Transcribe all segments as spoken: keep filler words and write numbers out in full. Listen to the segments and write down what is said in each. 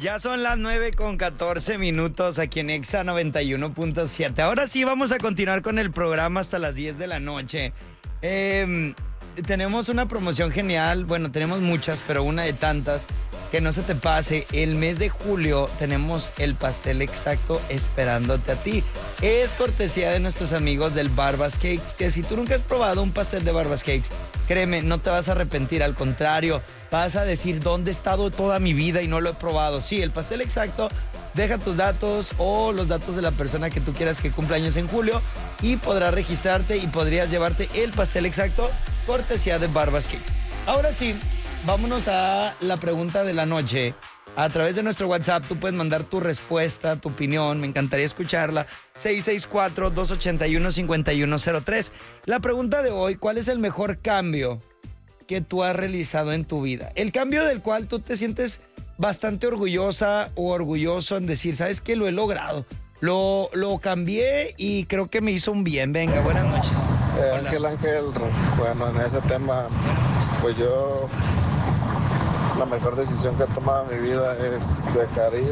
Ya son las nueve con catorce minutos aquí en Exa noventa y uno punto siete. Ahora sí vamos a continuar con el programa hasta las diez de la noche. Eh, tenemos una promoción genial. Bueno, tenemos muchas, pero una de tantas. Que no se te pase, el mes de julio tenemos el pastel exacto esperándote a ti. Es cortesía de nuestros amigos del Barbas Cakes, que si tú nunca has probado un pastel de Barbas Cakes, créeme, no te vas a arrepentir, al contrario, vas a decir, ¿dónde he estado toda mi vida y no lo he probado? Sí, el pastel exacto, deja tus datos o los datos de la persona que tú quieras que cumpla años en julio y podrás registrarte y podrías llevarte el pastel exacto, cortesía de Barbas Cakes. Ahora sí, vámonos a la pregunta de la noche. A través de nuestro WhatsApp tú puedes mandar tu respuesta, tu opinión. Me encantaría escucharla. seis seis cuatro, dos ocho uno, cinco uno cero tres. La pregunta de hoy, ¿cuál es el mejor cambio que tú has realizado en tu vida? El cambio del cual tú te sientes bastante orgullosa o orgulloso en decir, ¿sabes qué? Lo he logrado. Lo, lo cambié y creo que me hizo un bien. Venga, buenas noches. Eh, Ángel, Ángel, bueno, en ese tema, pues yo... La mejor decisión que he tomado en mi vida es dejar ir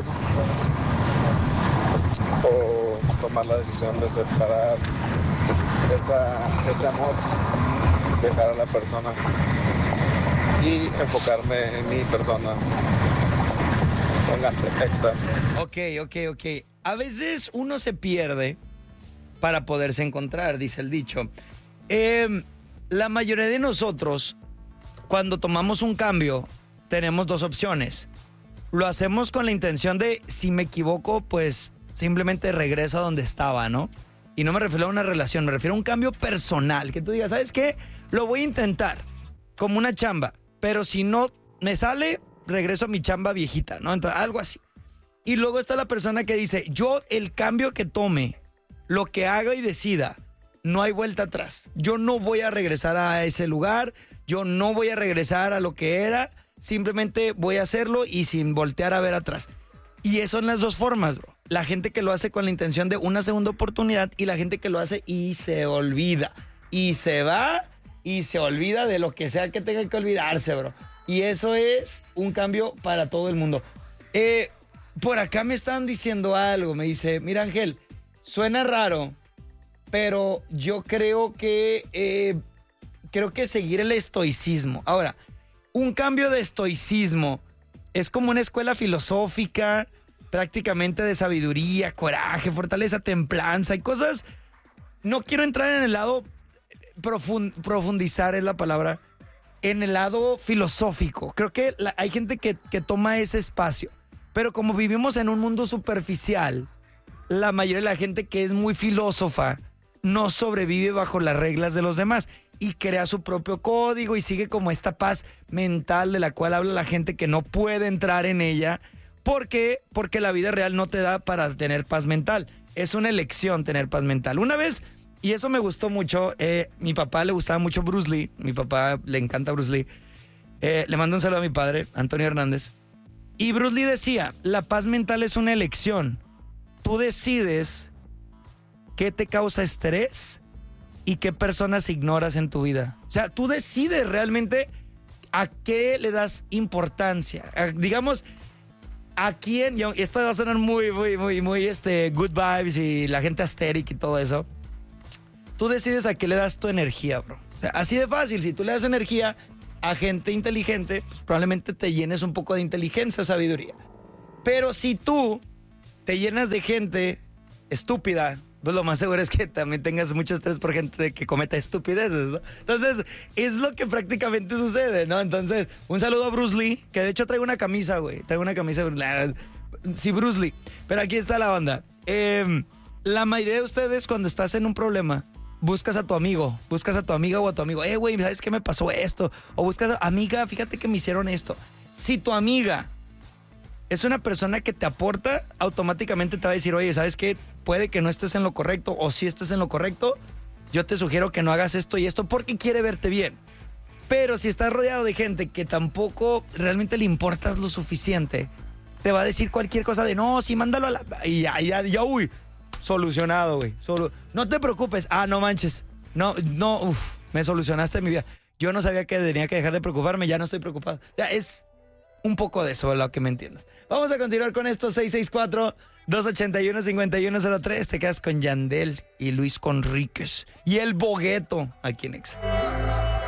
o tomar la decisión de separar esa, ese amor, dejar a la persona y enfocarme en mi persona. Pónganse Exa. Ok, ok, ok. A veces uno se pierde para poderse encontrar, dice el dicho. Eh, la mayoría de nosotros, cuando tomamos un cambio, tenemos dos opciones. Lo hacemos con la intención de, si me equivoco, pues simplemente regreso a donde estaba, ¿no? Y no me refiero a una relación, me refiero a un cambio personal. Que tú digas, ¿sabes qué? Lo voy a intentar como una chamba, pero si no me sale, regreso a mi chamba viejita, ¿no? Entonces, algo así. Y luego está la persona que dice, yo el cambio que tome, lo que haga y decida, no hay vuelta atrás. Yo no voy a regresar a ese lugar, yo no voy a regresar a lo que era. Simplemente voy a hacerlo y sin voltear a ver atrás. Y eso son las dos formas, bro. La gente que lo hace con la intención de una segunda oportunidad y la gente que lo hace y se olvida. Y se va y se olvida de lo que sea que tenga que olvidarse, bro. Y eso es un cambio para todo el mundo. Eh, por acá me estaban diciendo algo. Me dice, mira Ángel, suena raro, pero yo creo que, eh, creo que seguir el estoicismo. Ahora, un cambio de estoicismo es como una escuela filosófica, prácticamente de sabiduría, coraje, fortaleza, templanza y cosas. No quiero entrar en el lado, profund, profundizar es la palabra, en el lado filosófico. Creo que la, hay gente que, que toma ese espacio, pero como vivimos en un mundo superficial, la mayoría de la gente que es muy filósofa no sobrevive bajo las reglas de los demás y crea su propio código y sigue como esta paz mental de la cual habla la gente que no puede entrar en ella. ¿Por qué? Porque la vida real no te da para tener paz mental. Es una elección tener paz mental. Una vez, y eso me gustó mucho, eh, mi papá le gustaba mucho Bruce Lee, mi papá le encanta Bruce Lee. Eh, le mando un saludo a mi padre, Antonio Hernández. Y Bruce Lee decía, la paz mental es una elección. Tú decides qué te causa estrés y qué personas ignoras en tu vida. O sea, tú decides realmente a qué le das importancia. A, digamos, a quién, y esto va a sonar muy, muy, muy, muy este, good vibes y la gente asteric y todo eso. Tú decides a qué le das tu energía, bro. O sea, así de fácil. Si tú le das energía a gente inteligente, pues probablemente te llenes un poco de inteligencia o sabiduría. Pero si tú te llenas de gente estúpida, pues lo más seguro es que también tengas mucho estrés por gente que cometa estupideces, ¿no? Entonces, es lo que prácticamente sucede, ¿no? Entonces, un saludo a Bruce Lee, que de hecho traigo una camisa, güey. Traigo una camisa de... Sí, Bruce Lee. Pero aquí está la onda. Eh, la mayoría de ustedes, cuando estás en un problema, buscas a tu amigo. Buscas a tu amiga o a tu amigo. Eh, güey, ¿sabes qué me pasó esto? O buscas a... Amiga, fíjate que me hicieron esto. Si tu amiga es una persona que te aporta, automáticamente te va a decir, oye, ¿sabes qué? Puede que no estés en lo correcto o si estés en lo correcto, yo te sugiero que no hagas esto y esto porque quiere verte bien. Pero si estás rodeado de gente que tampoco realmente le importas lo suficiente, te va a decir cualquier cosa de, no, sí, mándalo a la... Y ya, ya, ya, uy, solucionado, güey. Solu... No te preocupes. Ah, no manches. No, no, uff, me solucionaste mi vida. Yo no sabía que tenía que dejar de preocuparme, ya no estoy preocupado. Ya, es... un poco de eso, a lo que me entiendas. Vamos a continuar con esto, seis seis cuatro, dos ocho uno, cinco uno cero tres. Te quedas con Yandel y Luis Conríquez y el Bogueto aquí en Exa.